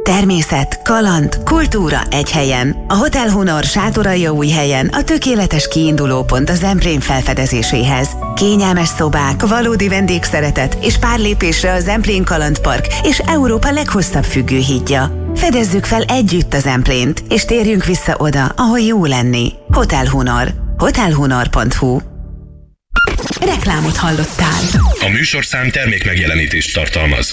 Természet, kaland, kultúra egy helyen. A Hotel Honor Sátoraljaújhelyen a tökéletes kiindulópont a Zemplén felfedezéséhez. Kényelmes szobák, valódi vendégszeretet és pár lépésre a Zemplén Kalandpark és Európa leghosszabb függőhídja. Fedezzük fel együtt a Zemplént, és térjünk vissza oda, ahol jó lenni. Hotel Honor. hotelhonor.hu. Reklámot hallottál. A műsorszám termékmegjelenítést tartalmaz.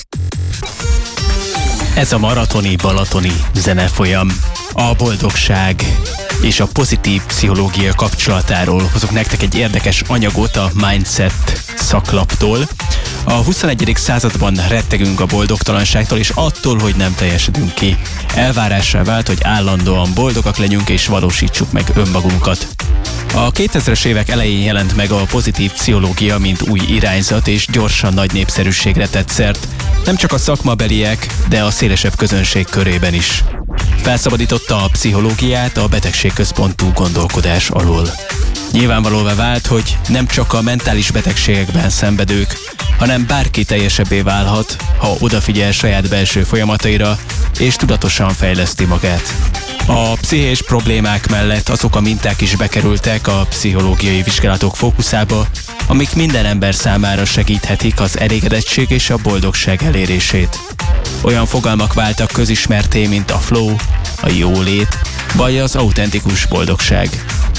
Ez a maratoni balatoni zenefolyam a boldogság és a pozitív pszichológia kapcsolatáról hozok nektek egy érdekes anyagot a Mindset szaklaptól. A 21. században rettegünk a boldogtalanságtól és attól, hogy nem teljesedünk ki. Elvárássá vált, hogy állandóan boldogak legyünk és valósítsuk meg önmagunkat. A 2000-es évek elején jelent meg a pozitív pszichológia, mint új irányzat, és gyorsan nagy népszerűségre tett szert, nem csak a szakmabeliek, de a szélesebb közönség körében is. Felszabadította a pszichológiát a betegségközpontú gondolkodás alól. Nyilvánvalóvá vált, hogy nem csak a mentális betegségekben szenvedők, hanem bárki teljesebbé válhat, ha odafigyel saját belső folyamataira, és tudatosan fejleszti magát. A pszichés problémák mellett azok a minták is bekerültek a pszichológiai vizsgálatok fókuszába, amik minden ember számára segíthetik az elégedettség és a boldogság elérését. Olyan fogalmak váltak közismerté, mint a flow, a jólét, vagy az autentikus boldogság.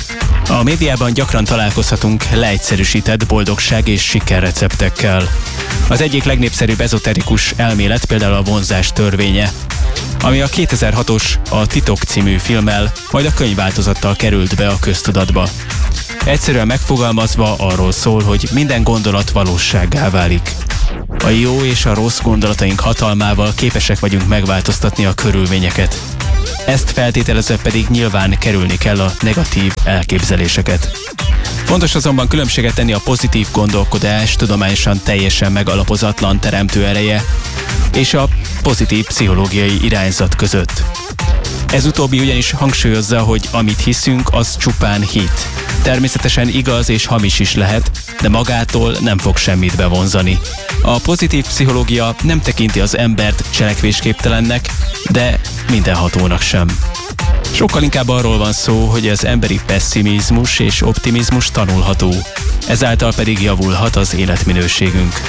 A médiában gyakran találkozhatunk leegyszerűsített boldogság és sikerreceptekkel. Az egyik legnépszerűbb ezoterikus elmélet például a vonzás törvénye, ami a 2006-os A Titok című filmmel, majd a könyvváltozattal került be a köztudatba. Egyszerűen megfogalmazva arról szól, hogy minden gondolat valósággá válik. A jó és a rossz gondolataink hatalmával képesek vagyunk megváltoztatni a körülményeket. Ezt feltételezve pedig nyilván kerülni kell a negatív elképzeléseket. Fontos azonban különbséget tenni a pozitív gondolkodás tudományosan teljesen megalapozatlan teremtő ereje és a pozitív pszichológiai irányzat között. Ez utóbbi ugyanis hangsúlyozza, hogy amit hiszünk, az csupán hit. Természetesen igaz és hamis is lehet, de magától nem fog semmit bevonzani. A pozitív pszichológia nem tekinti az embert cselekvésképtelennek, de mindenhatónak sem. Sokkal inkább arról van szó, hogy az emberi pesszimizmus és optimizmus tanulható, ezáltal pedig javulhat az életminőségünk.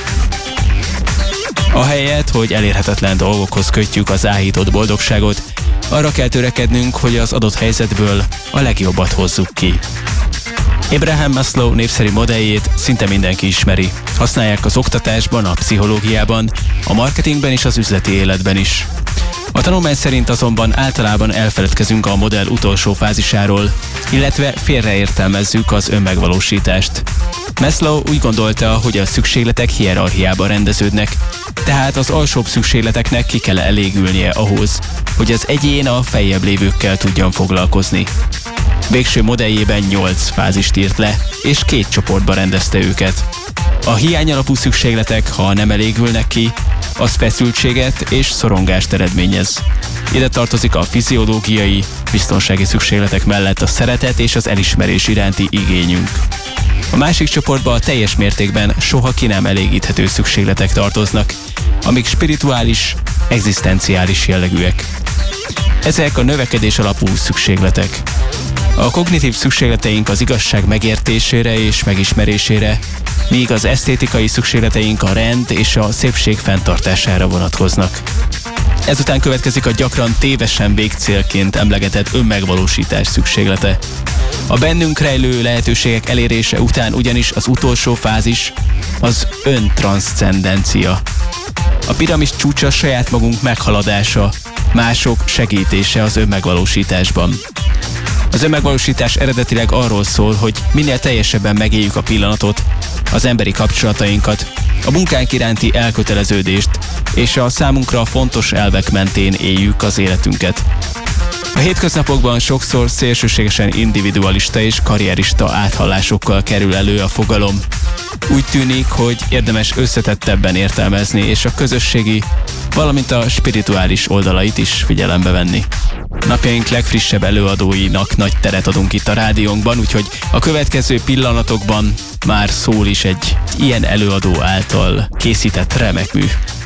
Ahelyett, hogy elérhetetlen dolgokhoz kötjük az áhított boldogságot, arra kell törekednünk, hogy az adott helyzetből a legjobbat hozzuk ki. Abraham Maslow népszerű modelljét szinte mindenki ismeri. Használják az oktatásban, a pszichológiában, a marketingben és az üzleti életben is. A tanulmány szerint azonban általában elfeledkezünk a modell utolsó fázisáról, illetve félreértelmezzük az önmegvalósítást. Maslow úgy gondolta, hogy a szükségletek hierarchiában rendeződnek, tehát az alsóbb szükségleteknek ki kell elégülnie ahhoz, hogy az egyén a feljebb lévőkkel tudjon foglalkozni. Végső modelljében 8 fázist írt le, és 2 csoportba rendezte őket. A hiányalapú szükségletek, ha nem elégülnek ki, az feszültséget és szorongást eredményez. Ide tartozik a fiziológiai, biztonsági szükségletek mellett a szeretet és az elismerés iránti igényünk. A másik csoportba a teljes mértékben soha ki nem elégíthető szükségletek tartoznak, amik spirituális, egzisztenciális jellegűek. Ezek a növekedés alapú szükségletek. A kognitív szükségleteink az igazság megértésére és megismerésére, míg az esztétikai szükségleteink a rend és a szépség fenntartására vonatkoznak. Ezután következik a gyakran tévesen végcélként emlegetett önmegvalósítás szükséglete. A bennünk rejlő lehetőségek elérése után ugyanis az utolsó fázis az öntranszcendencia. A piramis csúcsa saját magunk meghaladása, mások segítése az önmegvalósításban. Az önmegvalósítás eredetileg arról szól, hogy minél teljesebben megéljük a pillanatot, az emberi kapcsolatainkat, a munkánk iránti elköteleződést, és a számunkra fontos elvek mentén éljük az életünket. A hétköznapokban sokszor szélsőségesen individualista és karrierista áthallásokkal kerül elő a fogalom. Úgy tűnik, hogy érdemes összetettebben értelmezni és a közösségi, valamint a spirituális oldalait is figyelembe venni. Napjaink legfrissebb előadóinak nagy teret adunk itt a rádiónkban, úgyhogy a következő pillanatokban már szól is egy ilyen előadó által készített remek mű.